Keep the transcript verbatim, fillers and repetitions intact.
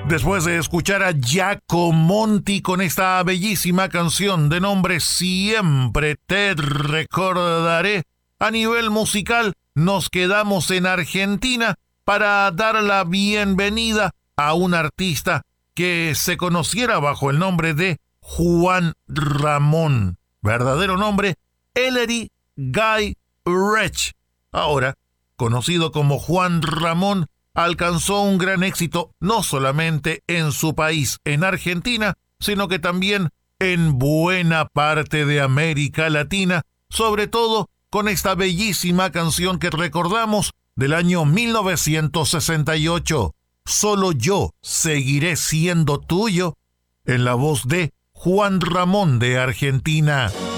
Después de escuchar a Giacomo Monti con esta bellísima canción de nombre Siempre te recordaré, a nivel musical nos quedamos en Argentina para dar la bienvenida a un artista que se conociera bajo el nombre de Juan Ramón. Verdadero nombre, Ellery Guy Retsch. Ahora, conocido como Juan Ramón, alcanzó un gran éxito no solamente en su país, en Argentina, sino que también en buena parte de América Latina, sobre todo con esta bellísima canción que recordamos del año mil novecientos sesenta y ocho, Solo yo seguiré siendo tuyo, en la voz de Juan Ramón de Argentina.